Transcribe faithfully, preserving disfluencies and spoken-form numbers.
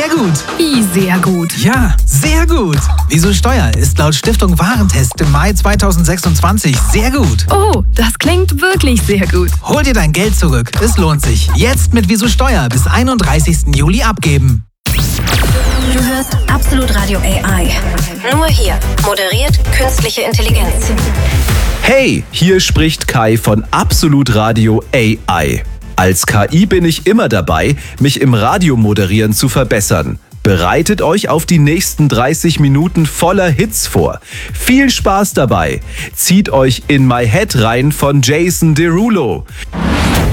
Sehr gut. Wie sehr gut? Ja, sehr gut. Wieso Steuer ist laut Stiftung Warentest im Mai zweitausendsechsundzwanzig sehr gut. Oh, das klingt wirklich sehr gut. Hol dir dein Geld zurück. Es lohnt sich. Jetzt mit Wieso Steuer bis einunddreißigsten Juli abgeben. Du hörst Absolut Radio A I. Nur hier. Moderiert künstliche Intelligenz. Hey, hier spricht Kai von Absolut Radio A I. Als K I bin ich immer dabei, mich im Radiomoderieren zu verbessern. Bereitet euch auf die nächsten dreißig Minuten voller Hits vor. Viel Spaß dabei. Zieht euch in My Head rein von Jason Derulo.